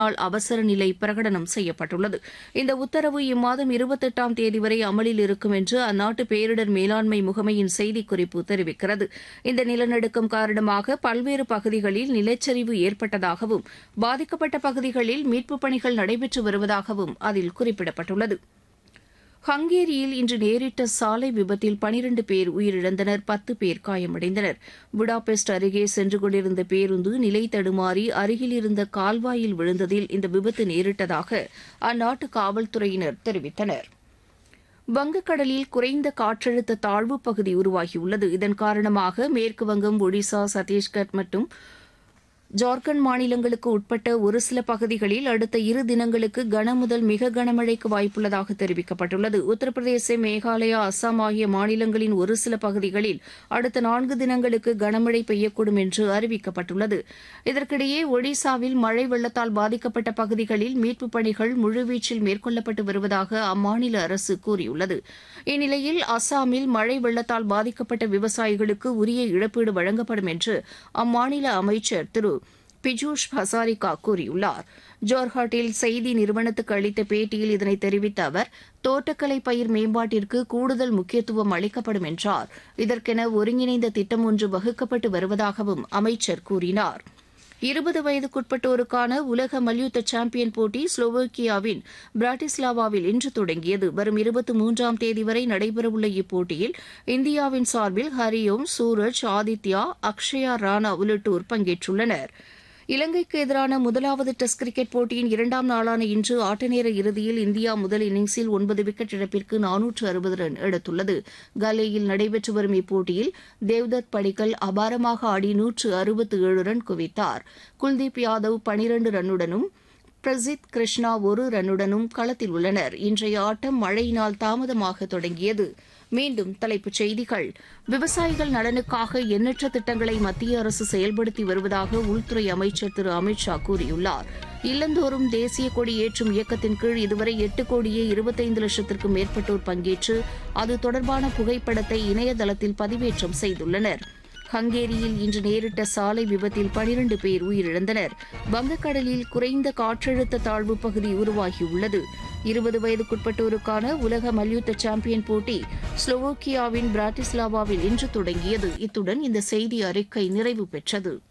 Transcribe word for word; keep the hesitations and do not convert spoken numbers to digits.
நாள் அவசர நிலை பிரகடனம் செய்யப்பட்டுள்ளது. இந்த உத்தரவு இம்மாதம் இருபத்தெட்டாம் தேதி வரை அமலில் இருக்கும் என்று அந்நாட்டு பேரிடர் மேலாண்மை முகமையின் செய்திக்குறிப்பு தெரிவிக்கிறது. இந்த நிலநடுக்கம் காரணமாக பல்வேறு பகுதிகளில் நிலச்சரிவு ஏற்பட்டதாகவும் பாதிக்கப்பட்ட பகுதிகளில் மீட்புப் பணிகள் நடைபெற்று வருவதாகவும் அதில் குறிப்பிடப்பட்டுள்ளது. ஹங்கேரியில் இன்று நேரிட்ட சாலை விபத்தில் பனிரண்டு பேர் உயிரிழந்தனர், பத்து பேர் காயமடைந்தனர். புடாபெஸ்ட் அருகே சென்று கொண்டிருந்த பேருந்து நிலை தடுமாறி அருகில் இருந்த கால்வாயில் விழுந்ததில் இந்த விபத்து நேரிட்டதாக அந்நாட்டு காவல்துறையினர் தெரிவித்தனர். வங்கக்கடலில் குறைந்த காற்றழுத்த தாழ்வுப் பகுதி உருவாகியுள்ளது. இதன் காரணமாக மேற்குவங்கம், ஒடிசா, சத்தீஸ்கர் மற்றும் ஜார்க்கண்ட் மாநிலங்களுக்கு உட்பட்ட ஒரு சில பகுதிகளில் அடுத்த இரு தினங்களுக்கு கனமுதல் மிக கனமழைக்கு வாய்ப்புள்ளதாக தெரிவிக்கப்பட்டுள்ளது. உத்தரப்பிரதேச, மேகாலயா, அஸ்ஸாம் ஆகிய மாநிலங்களின் ஒரு சில பகுதிகளில் அடுத்த நான்கு தினங்களுக்கு கனமழை பெய்யக்கூடும் என்று அறிவிக்கப்பட்டுள்ளது. இதற்கிடையே ஒடிசாவில் மழை வெள்ளத்தால் பாதிக்கப்பட்ட பகுதிகளில் மீட்புப் பணிகள் முழுவீச்சில் மேற்கொள்ளப்பட்டு வருவதாக அம்மாநில அரசு கூறியுள்ளது. இந்நிலையில் அஸ்ஸாமில் மழை வெள்ளத்தால் பாதிக்கப்பட்ட விவசாயிகளுக்கு உரிய இழப்பீடு வழங்கப்படும் என்று அம்மாநில அமைச்சர் திரு பிஜூஷ் ஹசாரிகா கூறியுள்ளார். ஜோர்ஹாட்டில் செய்தி நிறுவனத்துக்கு அளித்த பேட்டியில் இதனை தெரிவித்த அவர், தோட்டக்கலை பயிர் மேம்பாட்டிற்கு கூடுதல் முக்கியத்துவம் அளிக்கப்படும் என்றார். இதற்கென ஒருங்கிணைந்த திட்டம் ஒன்று வகுக்கப்பட்டு வருவதாகவும் அமைச்சர் கூறினார். இருபது வயதுக்குட்பட்டோருக்கான உலக மல்யுத்த சாம்பியன் போட்டி ஸ்லோவோக்கியாவின் பிராட்டிஸ்லாவாவில் இன்று தொடங்கியது. வரும் இருபத்தி மூன்றாம் தேதி வரை நடைபெறவுள்ள இப்போட்டியில் இந்தியாவின் சார்பில் ஹரியோம், சூரஜ், ஆதித்யா, அக்ஷயா ராணா உள்ளிட்டோர் பங்கேற்றுள்ளனர். இலங்கைக்கு எதிரான முதலாவது டெஸ்ட் கிரிக்கெட் போட்டியின் இரண்டாம் நாளான இன்று ஆட்டநேர இறுதியில் இந்தியா முதல் இன்னிங்ஸில் ஒன்பது விக்கெட் இழப்பிற்கு நானூற்று அறுபது ரன் எடுத்துள்ளது. கலேயில் நடைபெற்று வரும் இப்போட்டியில் தேவ்தத் படிக்கல் அபாரமாக ஆடி நூற்று அறுபத்து ஏழு ரன் குவித்தார். குல்தீப் யாதவ் பனிரண்டு ரன்னுடனும் பிரசித் கிருஷ்ணா ஒரு ரன்னுடனும் களத்தில் உள்ளனர். இன்றைய ஆட்டம் மழையினால் தாமதமாக தொடங்கியது. மீண்டும் தலைப்புச் செய்திகள். விவசாயிகள் நலனுக்காக எண்ணற்ற திட்டங்களை மத்திய அரசு செயல்படுத்தி வருவதாக உள்துறை அமைச்சர் திரு அமித் ஷா கூறியுள்ளார். இல்லந்தோறும் தேசிய கொடி ஏற்றும் இயக்கத்தின் கீழ் இதுவரை எட்டு கோடியே இருபத்தைந்து லட்சத்திற்கும் மேற்பட்டோர் பங்கேற்று அது தொடர்பான புகைப்படத்தை இணையதளத்தில் பதிவேற்றம் செய்துள்ளனர். ஹங்கேரியில் இன்று நேரிட்ட சாலை விபத்தில் பனிரண்டு பேர் உயிரிழந்தனர். வங்கக்கடலில் குறைந்த காற்றழுத்த தாழ்வு பகுதி உருவாகியுள்ளது. இருபது வயதுக்குட்பட்டோருக்கான உலக மல்யுத்த சாம்பியன் போட்டி ஸ்லோவோக்கியாவின் பிராட்டிஸ்லாவாவில் இன்று தொடங்கியது. இத்துடன் இந்த செய்தி அறிக்கை நிறைவு பெற்றது.